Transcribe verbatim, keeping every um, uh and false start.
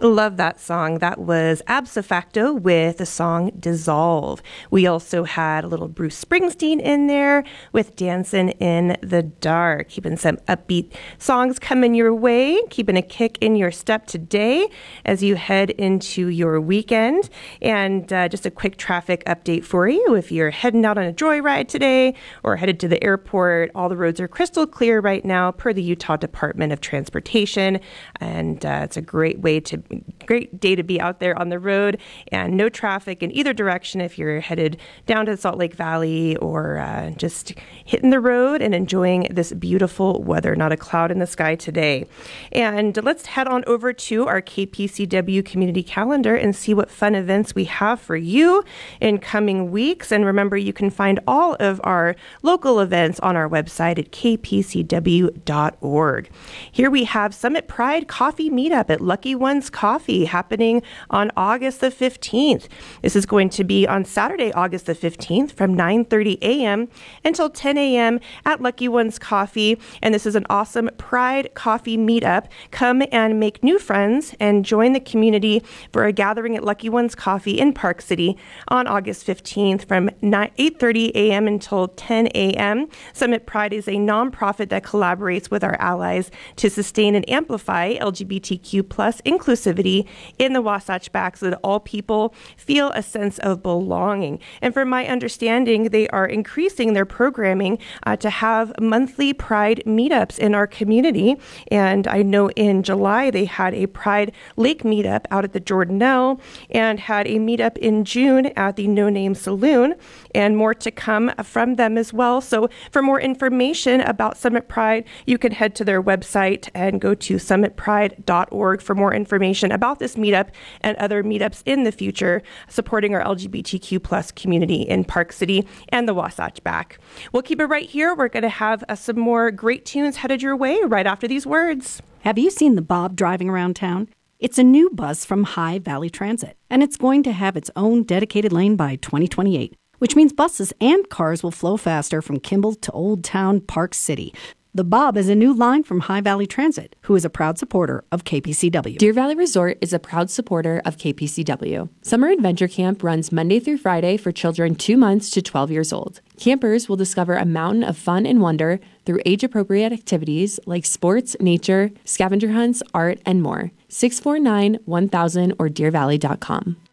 Love that song. That was Abso Facto with the song Dissolve. We also had a little Bruce Springsteen in there with Dancing in the Dark. Keeping some upbeat songs coming your way, keeping a kick in your step today as you head into your weekend. And uh, just a quick traffic update for you. If you're heading out on a joyride today or headed to the airport, all the roads are crystal clear right now per the Utah Department of Transportation. And uh, it's a great way to Great day to be out there on the road, and no traffic in either direction if you're headed down to Salt Lake Valley or uh, just hitting the road and enjoying this beautiful weather. Not a cloud in the sky today. And let's head on over to our K P C W community calendar and see what fun events we have for you in coming weeks. And remember, you can find all of our local events on our website at k p c w dot org. Here we have Summit Pride Coffee Meetup at Lucky Ones Coffee happening on August the fifteenth. This is going to be on Saturday, August the fifteenth from nine thirty a.m. until ten a.m. at Lucky Ones Coffee. And this is an awesome Pride Coffee Meetup. Come and make new friends and join the community for a gathering at Lucky Ones Coffee in Park City on August fifteenth from eight thirty a.m. until ten a.m. Summit Pride is a nonprofit that collaborates with our allies to sustain and amplify L G B T Q plus inclusivity in the Wasatch Back so that all people feel a sense of belonging. And from my understanding, they are increasing their programming uh, to have monthly Pride meetups in our community. And I know in July they had a Pride Lake meetup out at the Jordanelle and had a meetup in June at the No Name Saloon, and more to come from them as well. So for more information about Summit Pride, you can head to their website and go to summit pride dot org for more information about this meetup and other meetups in the future, supporting our L G B T Q plus community in Park City and the Wasatch Back. We'll keep it right here. We're going to have uh, some more great tunes headed your way right after these words. Have you seen the Bob driving around town? It's a new bus from High Valley Transit, and it's going to have its own dedicated lane by twenty twenty-eight, which means buses and cars will flow faster from Kimball to Old Town Park City. The Bob is a new line from High Valley Transit, who is a proud supporter of K P C W. Deer Valley Resort is a proud supporter of K P C W. Summer Adventure Camp runs Monday through Friday for children two months to twelve years old. Campers will discover a mountain of fun and wonder through age-appropriate activities like sports, nature, scavenger hunts, art, and more. six four nine, one thousand or deer valley dot com.